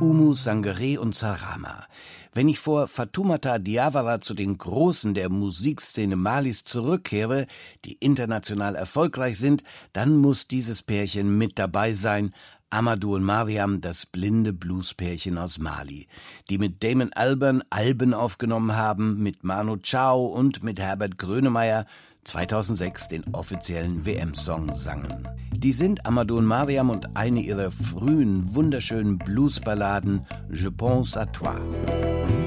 Oumou Sangaré und Zarama. Wenn ich vor Fatoumata Diawara zu den Großen der Musikszene Malis zurückkehre, die international erfolgreich sind, dann muss dieses Pärchen mit dabei sein. Amadou und Mariam, das blinde Bluespärchen aus Mali, die mit Damon Albarn Alben aufgenommen haben, mit Manu Chao und mit Herbert Grönemeyer 2006 den offiziellen WM-Song sangen. Die sind Amadou und Mariam und eine ihrer frühen, wunderschönen Bluesballaden Je pense à toi.